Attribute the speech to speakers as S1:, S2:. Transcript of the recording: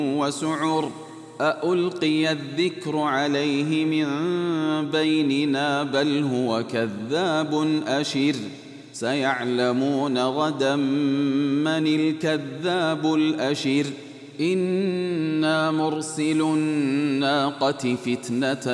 S1: وسعر أألقي الذكر عليه من بيننا بل هو كذاب أشر سيعلمون غدا من الكذاب الأشر إنا مرسل الناقة فتنة